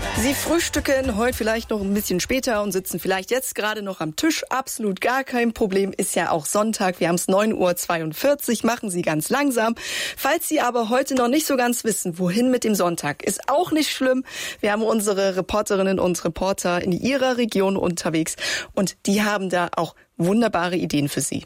Sie frühstücken heute vielleicht noch ein bisschen später und sitzen vielleicht jetzt gerade noch am Tisch. Absolut gar kein Problem, ist ja auch Sonntag. Wir haben es 9:42 Uhr, machen Sie ganz langsam. Falls Sie aber heute noch nicht so ganz wissen, wohin mit dem Sonntag, ist auch nicht schlimm. Wir haben unsere Reporterinnen und Reporter in Ihrer Region unterwegs und die haben da auch wunderbare Ideen für Sie.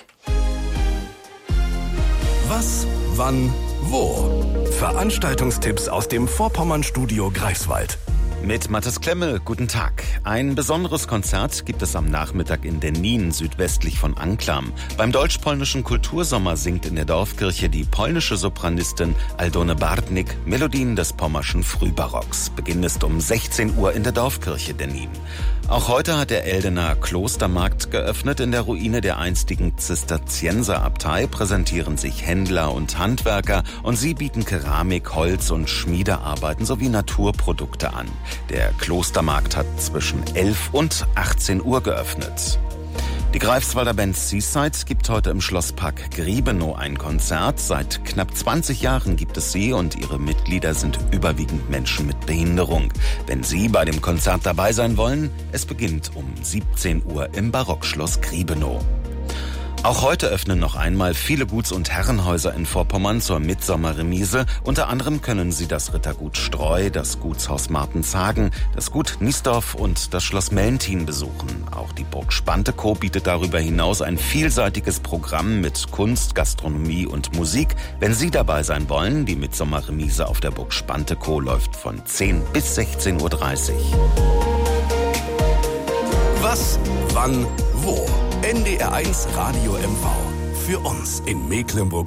Was, wann, wo? Veranstaltungstipps aus dem Vorpommern-Studio Greifswald. Mit Mathis Klemme, guten Tag. Ein besonderes Konzert gibt es am Nachmittag in Dennin, südwestlich von Anklam. Beim deutsch-polnischen Kultursommer singt in der Dorfkirche die polnische Sopranistin Aldone Bartnik Melodien des pommerschen Frühbarocks. Beginn ist um 16 Uhr in der Dorfkirche Dennin. Auch heute hat der Eldener Klostermarkt geöffnet. In der Ruine der einstigen Zisterzienserabtei präsentieren sich Händler und Handwerker und sie bieten Keramik, Holz und Schmiedearbeiten sowie Naturprodukte an. Der Klostermarkt hat zwischen 11 und 18 Uhr geöffnet. Die Greifswalder Band Seaside gibt heute im Schlosspark Griebenow ein Konzert. Seit knapp 20 Jahren gibt es sie und ihre Mitglieder sind überwiegend Menschen mit Behinderung. Wenn Sie bei dem Konzert dabei sein wollen, es beginnt um 17 Uhr im Barockschloss Griebenow. Auch heute öffnen noch einmal viele Guts- und Herrenhäuser in Vorpommern zur Mitsommerremise. Unter anderem können Sie das Rittergut Streu, das Gutshaus Martenshagen, das Gut Niesdorf und das Schloss Mellenthin besuchen. Auch die Burg Spantekow bietet darüber hinaus ein vielseitiges Programm mit Kunst, Gastronomie und Musik. Wenn Sie dabei sein wollen, die Mitsommerremise auf der Burg Spantekow läuft von 10 bis 16:30 Uhr. Was, wann, wo? NDR1 Radio MV. Für uns in Mecklenburg.